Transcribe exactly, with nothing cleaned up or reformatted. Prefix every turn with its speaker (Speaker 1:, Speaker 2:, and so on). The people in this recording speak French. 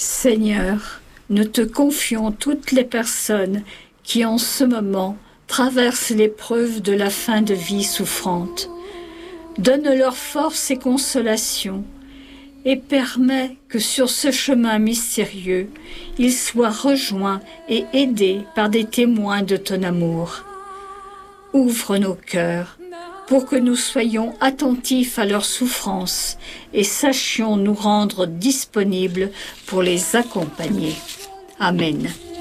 Speaker 1: Seigneur, nous te confions toutes les personnes qui en ce moment traversent l'épreuve de la fin de vie souffrante. Donne-leur force et consolation et permets que sur ce chemin mystérieux, ils soient rejoints et aidés par des témoins de ton amour. Ouvre nos cœurs pour que nous soyons attentifs à leurs souffrances et sachions nous rendre disponibles pour les accompagner. Amen.